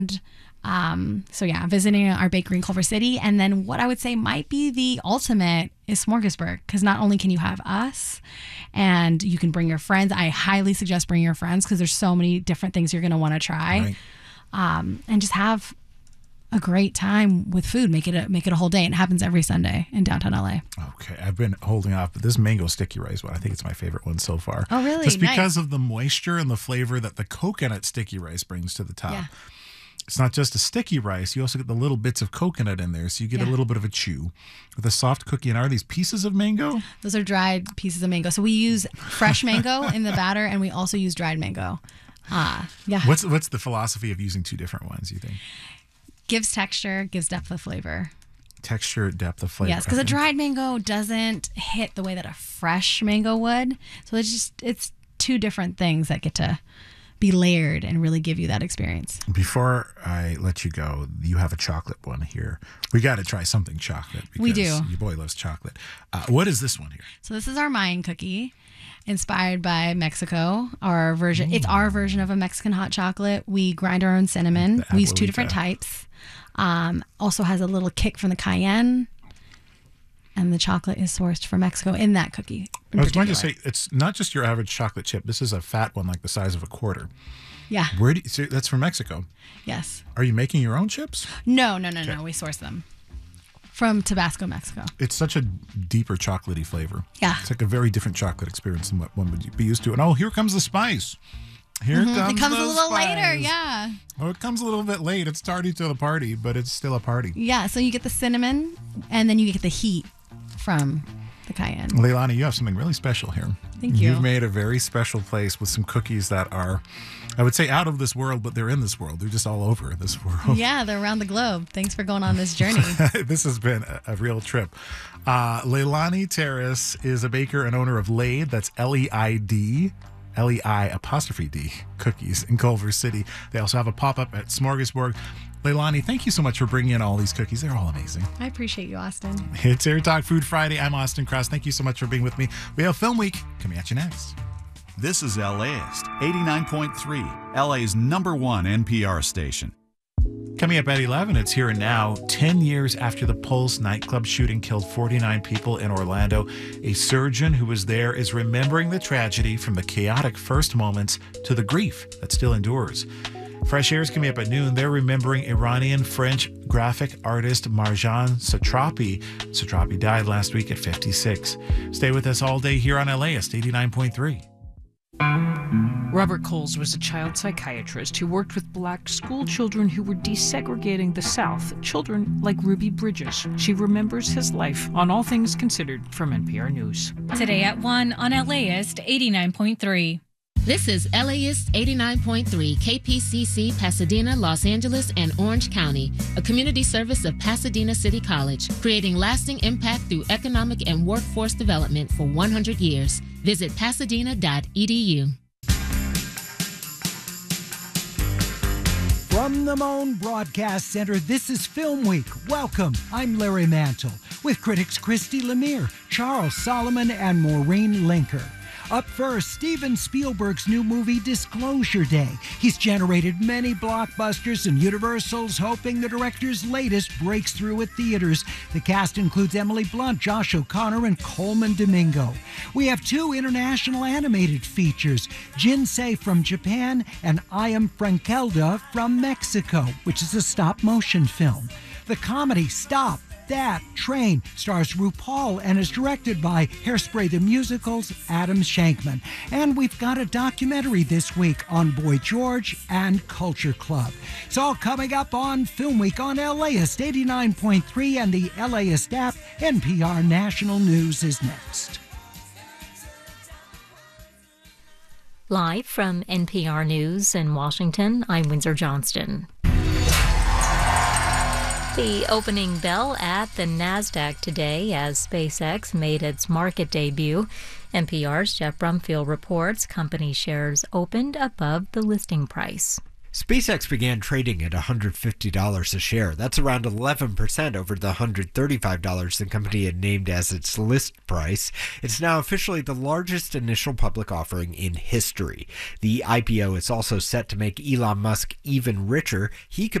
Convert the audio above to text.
So yeah, visiting our bakery in Culver City. And then what I would say might be the ultimate is Smorgasburg, because not only can you have us and you can bring your friends. I highly suggest bringing your friends because there's so many different things you're going to want to try. Right. And just have a great time with food. Make it a whole day. And it happens every Sunday in downtown LA. Okay, I've been holding off, but this mango sticky rice one, I think it's my favorite one so far. Oh, really? Just because of the moisture and the flavor that the coconut sticky rice brings to the top. Yeah. It's not just a sticky rice. You also get the little bits of coconut in there, so you get a little bit of a chew with a soft cookie. And are these pieces of mango? Those are dried pieces of mango. So we use fresh mango in the batter, and we also use dried mango. Yeah. What's the philosophy of using two different ones, you think? Gives texture, gives depth of flavor. Texture, depth of flavor. Yes, because a dried mango doesn't hit the way that a fresh mango would. So it's two different things that get to be layered and really give you that experience. Before I let you go, you have a chocolate one here. We got to try something chocolate. Because we do. Your boy loves chocolate. What is this one here? So this is our Mayan cookie, inspired by Mexico. Our version. It's our version of a Mexican hot chocolate. We grind our own cinnamon. We use two different types. Also has a little kick from the cayenne. And the chocolate is sourced from Mexico in that cookie. I was going to say, it's not just your average chocolate chip. This is a fat one, like the size of a quarter. Yeah. So that's from Mexico? Yes. Are you making your own chips? No. We source them from Tabasco, Mexico. It's such a deeper chocolatey flavor. Yeah. It's like a very different chocolate experience than what one would be used to. And here comes the spice. It comes a little later, yeah. Oh, it comes a little bit late. It's tardy to the party, but it's still a party. Yeah, so you get the cinnamon, and then you get the heat from the cayenne. Leilani, you have something really special here. Thank you. You've made a very special place with some cookies that are, I would say, out of this world, but they're in this world. They're just all over this world. Yeah, they're around the globe. Thanks for going on this journey. This has been a real trip. Leilani Terrace is a baker and owner of Laid. That's L-E-I-D. L-E-I''D cookies in Culver City. They also have a pop-up at Smorgasburg. Leilani, thank you so much for bringing in all these cookies. They're all amazing. I appreciate you, Austin. It's Air Talk Food Friday. I'm Austin Cross. Thank you so much for being with me. We have Film Week coming at you next. This is LAist, 89.3, LA's #1 NPR station. Coming up at 11, it's Here and Now. 10 years after the Pulse nightclub shooting killed 49 people in Orlando, a surgeon who was there is remembering the tragedy from the chaotic first moments to the grief that still endures. Fresh Air is coming up at noon. They're remembering Iranian-French graphic artist Marjan Satrapi. Satrapi died last week at 56. Stay with us all day here on LAist 89.3. Robert Coles was a child psychiatrist who worked with black school children who were desegregating the South, children like Ruby Bridges. She remembers his life on All Things Considered from NPR News. Today at 1 on LAist 89.3. This is LAist 89.3 KPCC, Pasadena, Los Angeles, and Orange County, a community service of Pasadena City College, creating lasting impact through economic and workforce development for 100 years. Visit pasadena.edu. From the Moan Broadcast Center, this is Film Week. Welcome. I'm Larry Mantle with critics Christy Lemire, Charles Solomon, and Maureen Linker. Up first, Steven Spielberg's new movie, Disclosure Day. He's generated many blockbusters, and Universal's hoping the director's latest breaks through at theaters. The cast includes Emily Blunt, Josh O'Connor, and Coleman Domingo. We have two international animated features, Jinsei from Japan and I Am Frankelda from Mexico, which is a stop-motion film. The comedy Stop That Train stars RuPaul and is directed by Hairspray the Musical's Adam Shankman. And we've got a documentary this week on Boy George and Culture Club. It's all coming up on Film Week on LAist 89.3 and the LAist app. NPR National News is next. Live from NPR News in Washington, I'm Windsor Johnston. The opening bell at the NASDAQ today as SpaceX made its market debut. NPR's Jeff Brumfield reports company shares opened above the listing price. SpaceX began trading at $150 a share. That's around 11% over the $135 the company had named as its list price. It's now officially the largest initial public offering in history. The IPO is also set to make Elon Musk even richer. He could